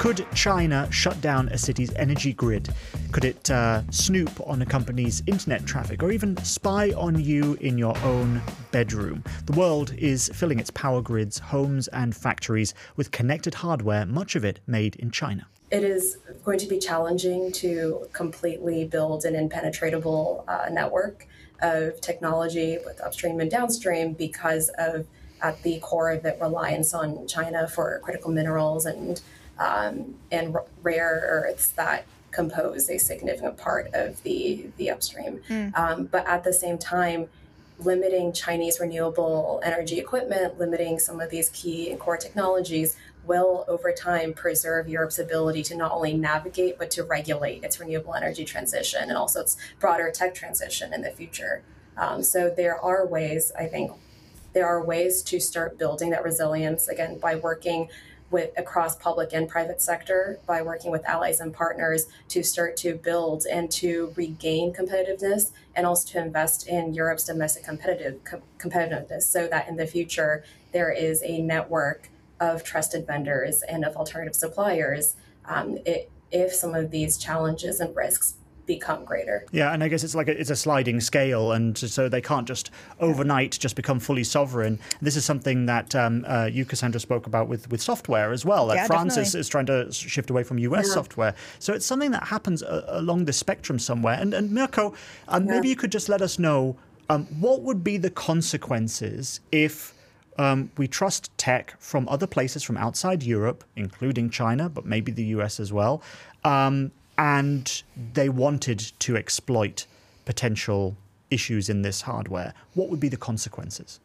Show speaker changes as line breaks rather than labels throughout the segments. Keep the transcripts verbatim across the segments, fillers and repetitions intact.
Could China shut down a city's energy grid? Could it uh, snoop on a company's internet traffic or even spy on you in your own bedroom? The world is filling its power grids, homes and factories with connected hardware, much of it made in China.
It is going to be challenging to completely build an impenetrable uh, network of technology with upstream and downstream because of, at the core of it, reliance on China for critical minerals and um, and r- rare earths that compose a significant part of the, the upstream. Mm. Um, but at the same time, limiting Chinese renewable energy equipment, limiting some of these key and core technologies will over time preserve Europe's ability to not only navigate, but to regulate its renewable energy transition and also its broader tech transition in the future. Um, so there are ways, I think, there are ways to start building that resilience, again, by working with across public and private sector, by working with allies and partners to start to build and to regain competitiveness, and also to invest in Europe's domestic competitive com- competitiveness so that in the future there is a network of trusted vendors and of alternative suppliers um, it, if some of these challenges and risks become greater.
Yeah, and I guess it's like a, it's a sliding scale, and so they can't just overnight just become fully sovereign. This is something that um, uh, you, Cassandra, spoke about with, with software as well. Like
yeah,
France is, is trying to shift away from U S yeah. software. So it's something that happens uh, along the spectrum somewhere. And, and Mirko, um, yeah. maybe you could just let us know um, what would be the consequences if Um, we trust tech from other places from outside Europe, including China, but maybe the U S as well, um, and they wanted to exploit potential issues in this hardware. What would be the consequences?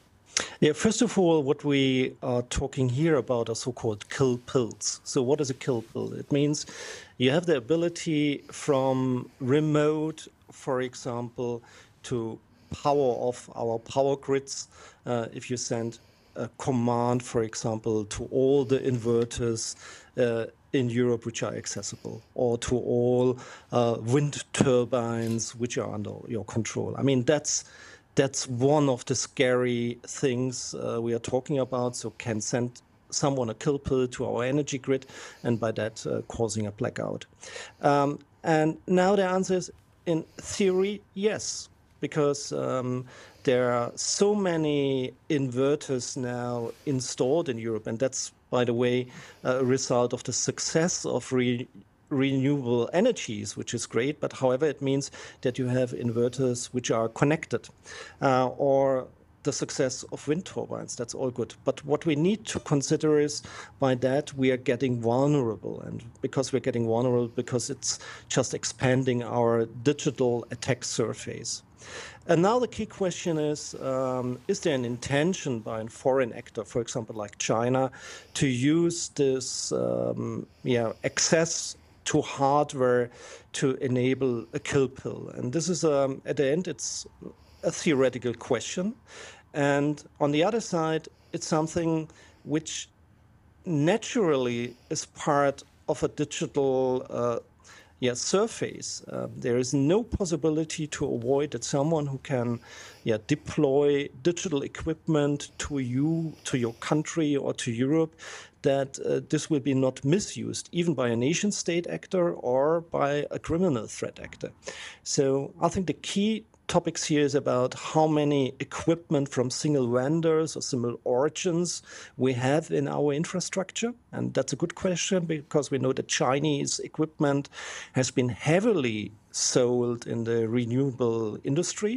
Yeah, first of all, what we are talking here about are so-called kill pills. So what is a kill pill? It means you have the ability from remote, for example, to power off our power grids. Uh, if you send a command, for example, to all the inverters uh, in Europe which are accessible, or to all uh, wind turbines which are under your control. I mean, that's that's one of the scary things uh, we are talking about. So can send someone a kill pill to our energy grid, and by that uh, causing a blackout. Um, and now the answer is, in theory, yes. Because um, there are so many inverters now installed in Europe, and that's, by the way, a result of the success of re- renewable energies, which is great. But however, it means that you have inverters which are connected, uh, or the success of wind turbines. That's all good. But what we need to consider is, by that, we are getting vulnerable. And because we're getting vulnerable, because it's just expanding our digital attack surface. And now the key question is, um, is there an intention by a foreign actor, for example, like China, to use this um, yeah, access to hardware to enable a kill pill? And this is, um, at the end, it's a theoretical question. And on the other side, it's something which naturally is part of a digital uh, yeah, surface. Uh, there is no possibility to avoid that someone who can yeah, deploy digital equipment to you, to your country or to Europe, that uh, this will be not misused, even by a nation state actor or by a criminal threat actor. So I think the key topics here is about how many equipment from single vendors or single origins we have in our infrastructure. And that's a good question, because we know that Chinese equipment has been heavily sold in the renewable industry.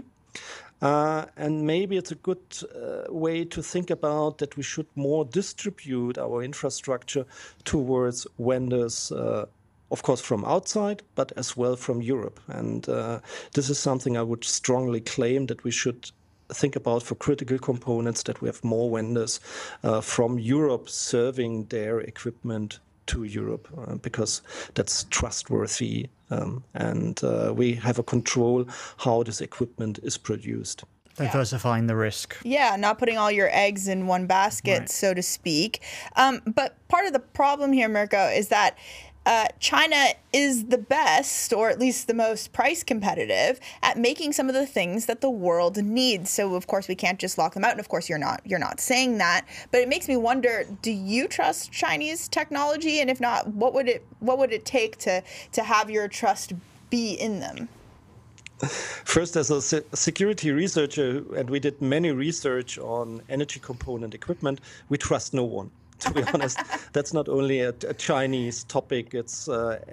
Uh, and maybe it's a good uh, way to think about that we should more distribute our infrastructure towards vendors, uh, of course, from outside, but as well from Europe. And uh, this is something I would strongly claim that we should think about for critical components, that we have more vendors uh, from Europe serving their equipment to Europe, uh, because that's trustworthy um, and uh, we have a control how this equipment is produced.
Diversifying the risk.
Yeah, not putting all your eggs in one basket, right, so to speak. Um, but part of the problem here, Mirko, is that uh, China is the best, or at least the most price competitive, at making some of the things that the world needs. So of course we can't just lock them out. And of course you're not you're not saying that. But it makes me wonder: do you trust Chinese technology? And if not, what would it what would it take to to have your trust be in them?
First, as a se- security researcher, and we did many research on energy component equipment, we trust no one. To be honest, that's not only a, a Chinese topic, it's uh,